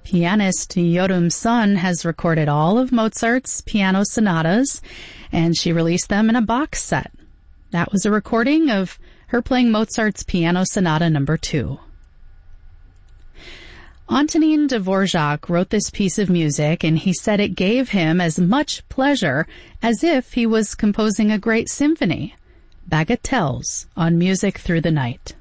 Pianist Yorum Sun has recorded all of Mozart's piano sonatas, and she released them in a box set. That was a recording of her playing Mozart's Piano Sonata No. 2. Antonin Dvorak wrote this piece of music, and he said it gave him as much pleasure as if he was composing a great symphony. Bagatelles on Music Through the Night.